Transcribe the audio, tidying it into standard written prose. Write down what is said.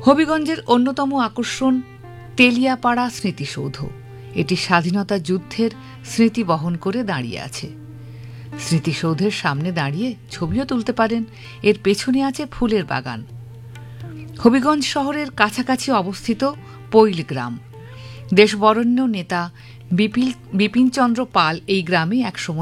হবিগঞ্জের অন্যতম আকর্ষণ তেলিয়াপাড়া স্মৃতিসৌধ। এটি স্বাধীনতা যুদ্ধের স্মৃতি বহন করে দাঁড়িয়ে আছে। স্মৃতিসৌধের সামনে দাঁড়িয়ে ছবিও তুলতে পারেন। এর পেছনে আছে ফুলের বাগান। হবিগঞ্জ শহরের কাছাকাছি অবস্থিত পৈল গ্রাম। দেশবরেণ্য নেতা বিপিনচন্দ্র পাল এই গ্রামে একসময়